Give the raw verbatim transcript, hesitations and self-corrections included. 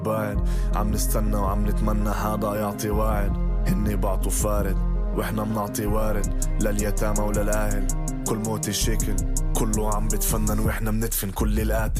بعد عم نستنى وعم نتمنى حدا يعطي وعد. هني بعطوا فارد واحنا منعطي وارد لليتامى وللأهل. كل موت شكل كله عم بتفنن واحنا بندفن كل القاتل.